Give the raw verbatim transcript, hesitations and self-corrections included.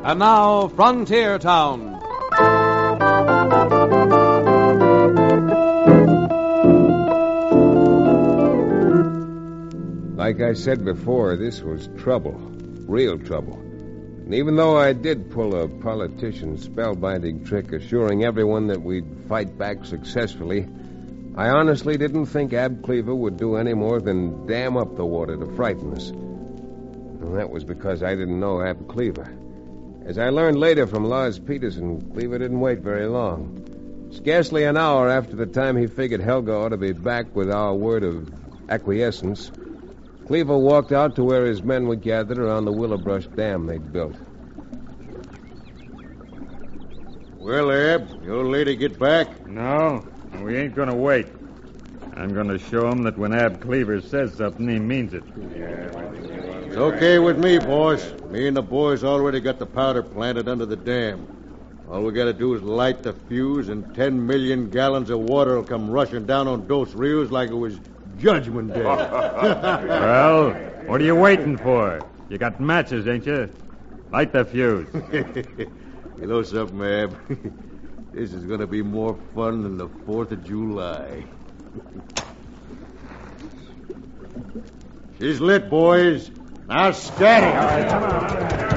And now, Frontier Town. Like I said before, this was trouble. Real trouble. And even though I did pull a politician's spellbinding trick assuring everyone that we'd fight back successfully, I honestly didn't think Ab Cleaver would do any more than dam up the water to frighten us. And that was because I didn't know Ab Cleaver. As I learned later from Lars Peterson, Cleaver didn't wait very long. Scarcely an hour after the time he figured Helga ought to be back with our word of acquiescence, Cleaver walked out to where his men were gathered around the Willowbrush Dam they'd built. Well, Ab, your lady get back? No, we ain't gonna wait. I'm gonna show him that when Ab Cleaver says something, he means it. It's okay with me, boss. Me and the boys already got the powder planted under the dam. All we gotta do is light the fuse, and ten million gallons of water will come rushing down on Dos Rios like it was Judgment Day. Well, what are you waiting for? You got matches, ain't you? Light the fuse. You know something, Ab? This is gonna be more fun than the fourth of July. She's lit, boys. Now scatter.